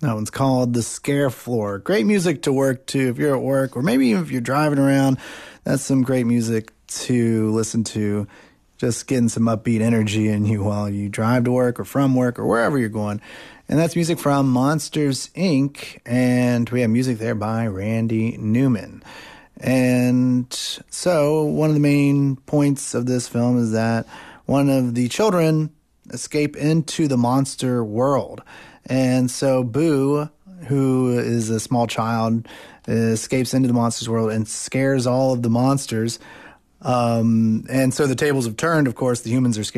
That one's called The Scare Floor. Great music to work to if you're at work, or maybe even if you're driving around. That's some great music to listen to. Just getting some upbeat energy in you while you drive to work or from work or wherever you're going. And that's music from Monsters, Inc. And we have music there by Randy Newman. And so one of the main points of this film is that one of the children escape into the monster world. And so Boo, who is a small child, escapes into the monsters world and scares all of the monsters. And so the tables have turned, of course. The humans are scared.